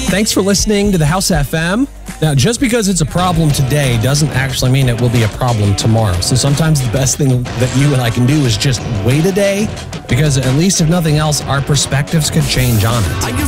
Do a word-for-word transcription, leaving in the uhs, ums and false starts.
Thanks for listening to the House F M. Now, just because it's a problem today doesn't actually mean it will be a problem tomorrow. So sometimes the best thing that you and I can do is just wait a day, because at least if nothing else, our perspectives could change on it.